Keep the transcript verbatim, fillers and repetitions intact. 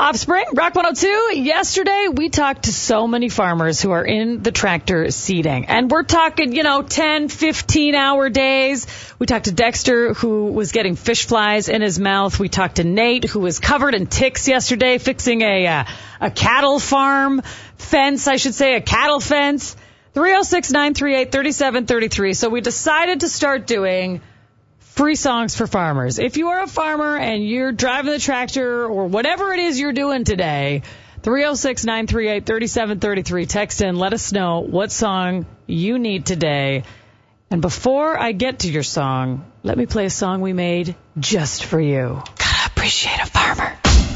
Offspring, Rock one oh two. Yesterday, we talked to so many farmers who are in the tractor seeding. And we're talking, you know, ten, fifteen hour days. We talked to Dexter, who was getting fish flies in his mouth. We talked to Nate, who was covered in ticks yesterday, fixing a, uh, a cattle farm fence, I should say, a cattle fence. three oh six, nine three eight, three seven three three. So we decided to start doing free songs for farmers. If you are a farmer and you're driving the tractor or whatever it is you're doing today, three oh six, nine three eight, three seven three three. Text in. Let us know what song you need today. And before I get to your song, let me play a song we made just for you. Gotta appreciate a farmer.